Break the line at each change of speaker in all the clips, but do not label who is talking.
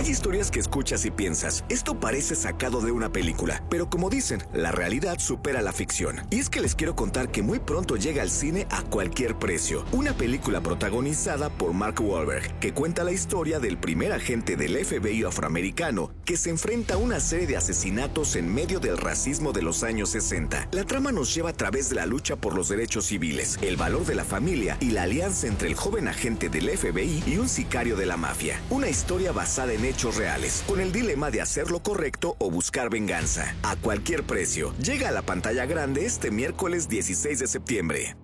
Hay historias que escuchas y piensas, esto parece sacado de una película, pero como dicen, la realidad supera la ficción. Y es que les quiero contar que muy pronto llega al cine A Cualquier Precio, una película protagonizada por Mark Wahlberg, que cuenta la historia del primer agente del FBI afroamericano que se enfrenta a una serie de asesinatos en medio del racismo de los años 60. La trama nos lleva a través de la lucha por los derechos civiles, el valor de la familia y la alianza entre el joven agente del FBI y un sicario de la mafia. Una historia basada en hechos reales, con el dilema de hacer lo correcto o buscar venganza. A Cualquier Precio. Llega a la pantalla grande este miércoles 16 de septiembre.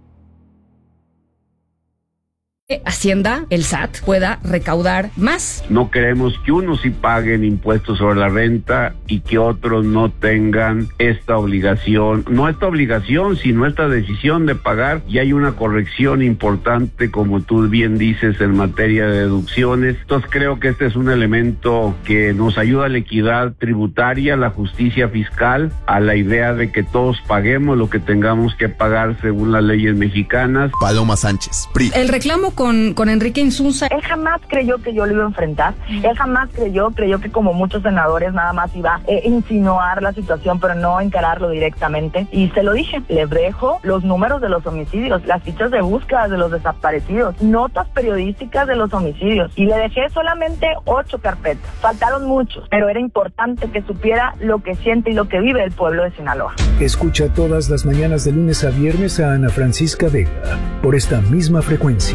Hacienda, el SAT, pueda recaudar más.
No queremos que unos sí paguen impuestos sobre la renta y que otros no tengan esta obligación. No esta obligación, sino esta decisión de pagar. Y hay una corrección importante, como tú bien dices, en materia de deducciones. Entonces creo que este es un elemento que nos ayuda a la equidad tributaria, a la justicia fiscal, a la idea de que todos paguemos lo que tengamos que pagar según las leyes mexicanas.
Paloma Sánchez, PRI.
El reclamo con Enrique Insunza.
Él jamás creyó que yo lo iba a enfrentar. Él jamás creyó que como muchos senadores nada más iba a insinuar la situación, pero no encararlo directamente. Y se lo dije, le dejo los números de los homicidios, las fichas de búsqueda de los desaparecidos, notas periodísticas de los homicidios. Y le dejé solamente 8 carpetas. Faltaron muchos, pero era importante que supiera lo que siente y lo que vive el pueblo de Sinaloa.
Escucha todas las mañanas de lunes a viernes a Ana Francisca Vega por esta misma frecuencia.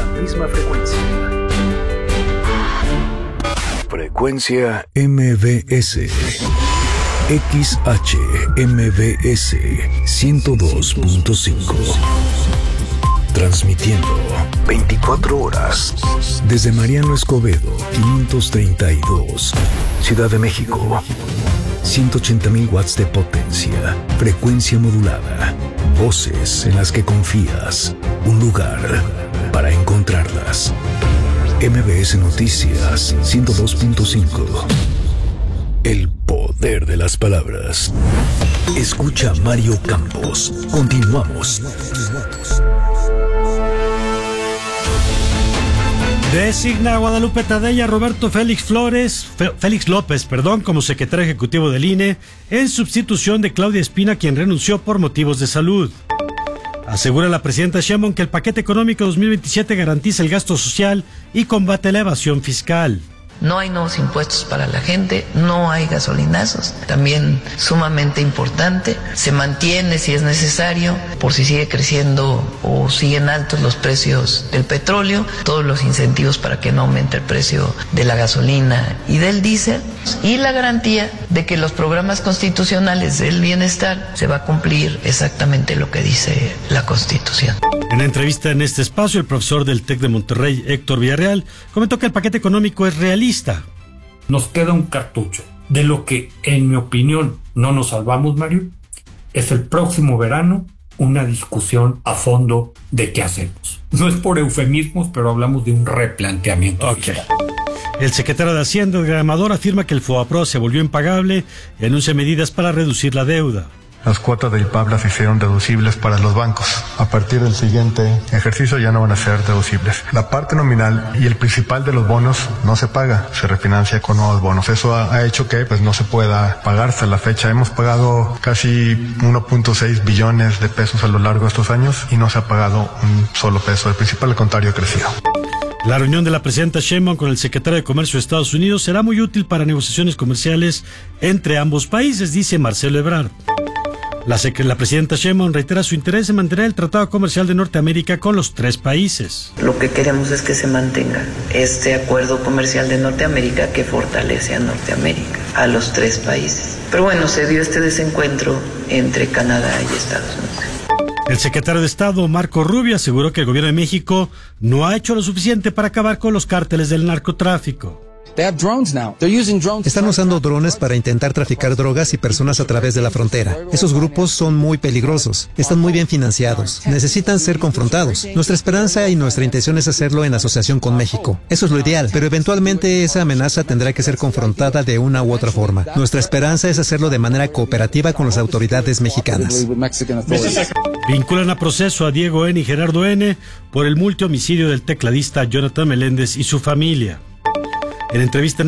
Frecuencia MBS. XHMBS 102.5. Transmitiendo 24 horas desde Mariano Escobedo 532, Ciudad de México. 180,000 watts de potencia, frecuencia modulada, voces en las que confías, un lugar para encontrarlas. MBS Noticias 102.5. El poder de las palabras. Escucha a Mario Campos. Continuamos.
Designa a Guadalupe Tadei a Roberto Félix López, como secretario ejecutivo del INE, en sustitución de Claudia Espina, quien renunció por motivos de salud. Asegura la presidenta Sheinbaum que el paquete económico 2027 garantiza el gasto social y combate la evasión fiscal.
No hay nuevos impuestos para la gente, no hay gasolinazos, también sumamente importante. Se mantiene, si es necesario, por si sigue creciendo o siguen altos los precios del petróleo, todos los incentivos para que no aumente el precio de la gasolina y del diésel, y la garantía de que los programas constitucionales del bienestar se va a cumplir exactamente lo que dice la Constitución.
En entrevista en este espacio, el profesor del TEC de Monterrey, Héctor Villarreal, comentó que el paquete económico es realista.
Nos queda un cartucho. De lo que, en mi opinión, no nos salvamos, Mario, es el próximo verano una discusión a fondo de qué hacemos. No es por eufemismos, pero hablamos de un replanteamiento.
Okay. El secretario de Hacienda, Edgar Amador, afirma que el FOBAPROA se volvió impagable y anuncia medidas para reducir la deuda.
Las cuotas del IPABLA se hicieron deducibles para los bancos. A partir del siguiente ejercicio ya no van a ser deducibles. La parte nominal y el principal de los bonos no se paga, se refinancia con nuevos bonos. Eso ha hecho que no se pueda pagar hasta la fecha. Hemos pagado casi 1.6 billones de pesos a lo largo de estos años y no se ha pagado un solo peso. El principal, al contrario, ha crecido.
La reunión de la presidenta Sheinbaum con el secretario de Comercio de Estados Unidos será muy útil para negociaciones comerciales entre ambos países, dice Marcelo Ebrard. La presidenta Sheinbaum reitera su interés en mantener el Tratado Comercial de Norteamérica con los 3 países.
Lo que queremos es que se mantenga este acuerdo comercial de Norteamérica que fortalece a Norteamérica, a los 3 países. Pero bueno, se dio este desencuentro entre Canadá y Estados Unidos.
El secretario de Estado, Marco Rubio, aseguró que el gobierno de México no ha hecho lo suficiente para acabar con los cárteles del narcotráfico.
Están usando drones para intentar traficar drogas y personas a través de la frontera. Esos grupos son muy peligrosos, están muy bien financiados, necesitan ser confrontados. Nuestra esperanza y nuestra intención es hacerlo en asociación con México. Eso es lo ideal, pero eventualmente esa amenaza tendrá que ser confrontada de una u otra forma. Nuestra esperanza es hacerlo de manera cooperativa con las autoridades mexicanas.
Vinculan a proceso a Diego N. y Gerardo N. por el multihomicidio del tecladista Jonathan Meléndez y su familia. En entrevista